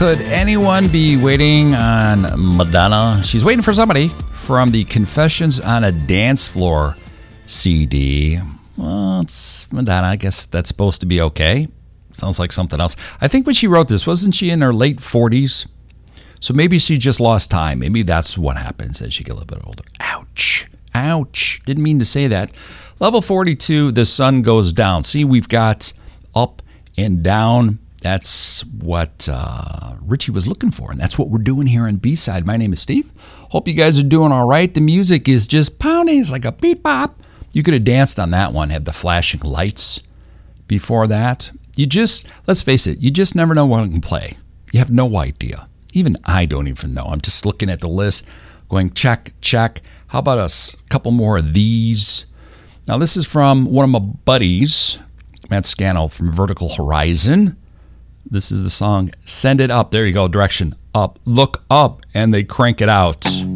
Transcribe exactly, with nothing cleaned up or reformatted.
Could anyone be waiting on Madonna? She's waiting for somebody from the Confessions on a Dance Floor C D. Well, it's Madonna. I guess that's supposed to be okay. Sounds like something else. I think when she wrote this, wasn't she in her late forties? So maybe she just lost time. Maybe that's what happens as you get a little bit older. Ouch. Ouch. Didn't mean to say that. Level forty-two, the sun goes down. See, we've got up and down. That's what uh, Richie was looking for, and that's what we're doing here on B-Side. My name is Steve. Hope you guys are doing all right. The music is just pounding. It's like a beep-bop. You could have danced on that one, had the flashing lights before that. You just, let's face it, you just never know what I can play. You have no idea. Even I don't even know. I'm just looking at the list, going check, check. How about a couple more of these? Now, this is from one of my buddies, Matt Scannell from Vertical Horizon. This is the song Send It Up. There you go, direction up. Look up, and they crank it out.